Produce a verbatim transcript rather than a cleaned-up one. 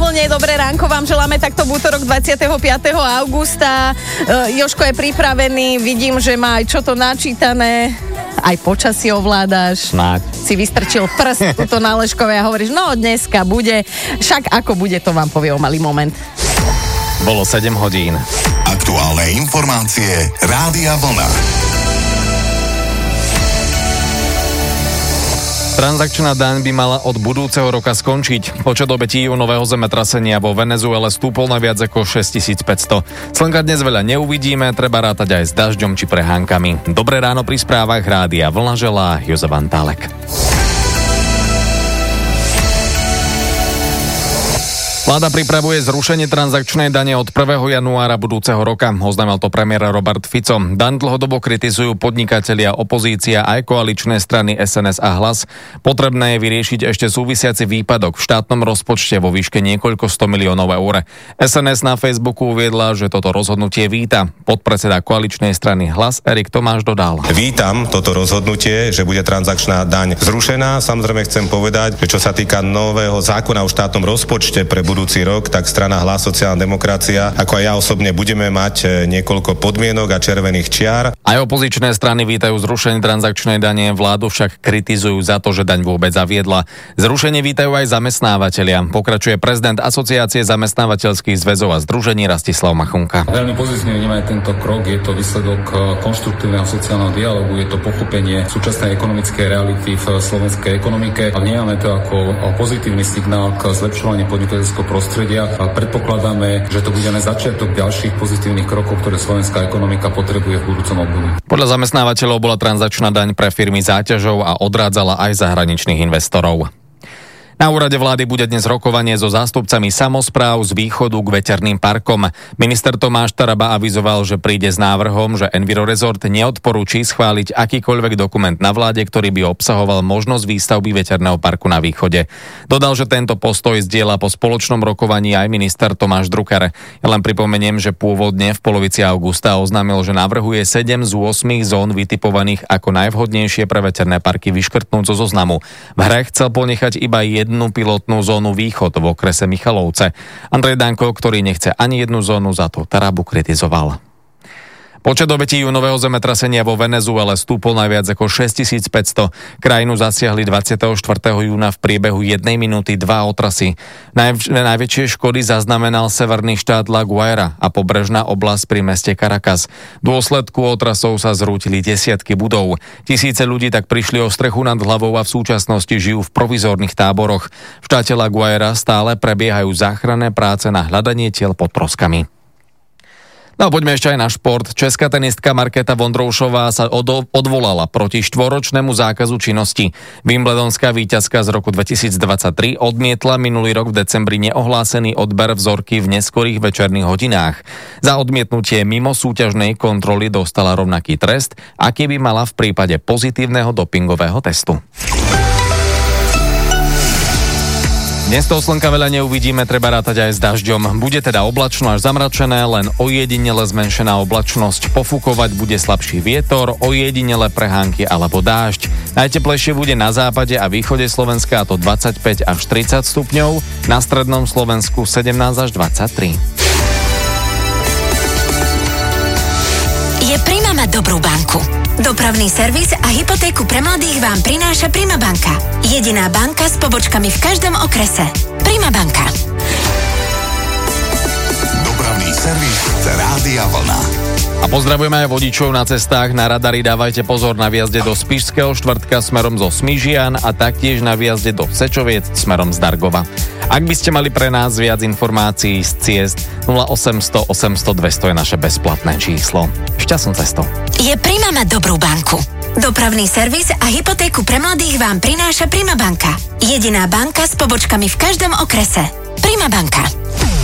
vlne. Dobré ránko vám želáme takto v útorok dvadsiateho piateho augusta. E, Jožko je pripravený, vidím, že má aj čo to načítané. Aj počasie ovládaš. Snáď. Si vystrčil prst tuto na Leškove a hovoríš, no dneska bude. Však ako bude, to vám povie o malý moment. Bolo sedem hodín. Aktuálne informácie Rádia Vlna. Transakčná daň by mala od budúceho roka skončiť. Počet obetí nového zemetrasenia vo Venezuele stúpol na viac ako šesťtisícpäťsto. Slnka dnes veľa neuvidíme, treba rátať aj s dažďom či prehánkami. Dobré ráno pri správach Rádia Vlna želá Jozef Antálek. Vláda pripravuje zrušenie transakčnej dane od prvého januára budúceho roka. Oznámil to premiér Robert Fico. Daň dlhodobo kritizujú podnikatelia, opozícia aj koaličné strany es en es a Hlas. Potrebné je vyriešiť ešte súvisiaci výpadok v štátnom rozpočte vo výške niekoľko sto miliónov eur. es en es na Facebooku uviedla, že toto rozhodnutie víta. Podpredseda koaličnej strany Hlas Erik Tomáš dodal. Vítam toto rozhodnutie, že bude transakčná daň zrušená. Samozrejme chcem povedať, že čo sa týka nového zákona o štátnom rozpočte pre budúci budúci rok, tak strana Hlas, sociálna demokracia, ako aj ja osobne budeme mať niekoľko podmienok a červených čiar. Aj opozičné strany vítajú zrušenie transakčnej dane, vládu však kritizujú za to, že daň vôbec zaviedla. Zrušenie vítajú aj zamestnávateľia. Pokračuje prezident Asociácie zamestnávateľských zväzov a združení Rastislav Machunka. Veľmi pozitívne vnímame tento krok, je to výsledok konštruktívneho sociálneho dialógu, je to pochopenie súčasnej ekonomickej reality v slovenskej ekonomike a vnímame to ako pozitívny signál k zlepšovaniu podnikateľského prostredia a predpokladáme, že to bude len začiatok ďalších pozitívnych krokov, ktoré slovenská ekonomika potrebuje v budúcom období. Podľa zamestnávateľov bola transakčná daň pre firmy záťažou a odrádzala aj zahraničných investorov. Na úrade vlády bude dnes rokovanie so zástupcami samospráv z východu k veterným parkom. Minister Tomáš Taraba avizoval, že príde s návrhom, že Envirorezort neodporúči schváliť akýkoľvek dokument na vláde, ktorý by obsahoval možnosť výstavby veterného parku na východe. Dodal, že tento postoj zdieľa po spoločnom rokovaní aj minister Tomáš Drucker. Ja len pripomeniem, že pôvodne v polovici augusta oznámil, že navrhuje sedem z ôsmich zón vytipovaných ako najvhodnejšie pre veterné parky vyškrtnúť zo zoznamu. V hre chcel ponechať iba jednu jednu pilotnú zónu východ v okrese Michalovce. Andrej Danko, ktorý nechce ani jednu zónu, za to Tarabu kritizoval. Počet obetí júnového zemetrasenia vo Venezuele stúpol na viac ako šesťtisícpäťsto. Krajinu zasiahli dvadsiateho štvrtého júna v priebehu jednej minúty dva otrasy. Najv- najväčšie škody zaznamenal severný štát La Guaira a pobrežná oblasť pri meste Caracas. V dôsledku otrasov sa zrútili desiatky budov. Tisíce ľudí tak prišli o strechu nad hlavou a v súčasnosti žijú v provizórnych táboroch. V štáte La Guaira stále prebiehajú záchranné práce na hľadanie tiel pod troskami. No poďme ešte aj na šport. Česká tenistka Markéta Vondroušová sa od- odvolala proti štvoročnému zákazu činnosti. Wimbledonská víťazka z roku dvetisícdvadsaťtri odmietla minulý rok v decembri neohlásený odber vzorky v neskorých večerných hodinách. Za odmietnutie mimo súťažnej kontroly dostala rovnaký trest, aký by mala v prípade pozitívneho dopingového testu. Dnes toho slnka veľa neuvidíme, treba rátať aj s dažďom. Bude teda oblačno až zamračené, len ojedinele zmenšená oblačnosť. Pofúkovať bude slabší vietor, ojedinele prehánky alebo dážď. Najteplejšie bude na západe a východe Slovenska, a to dvadsaťpäť až tridsať stupňov, na strednom Slovensku sedemnásť až dvadsaťtri. Je Prima mať dobrú banku. Dopravný servis a hypotéku pre mladých vám prináša Prima banka. Jediná banka s pobočkami v každom okrese. Prima banka. Dopravný servis Rádia Vlna. A pozdravujeme aj vodičov na cestách. Na radari dávajte pozor na výjazde do Spišského štvrtka smerom zo Smižian a taktiež na výjazde do Sečoviec smerom z Dargova. Ak by ste mali pre nás viac informácií z ciest, nula osemsto osemsto dvesto je naše bezplatné číslo. Šťastnú cestu. Je Prima mať dobrú banku. Dopravný servis a hypotéku pre mladých vám prináša Prima banka. Jediná banka s pobočkami v každom okrese. Prima banka.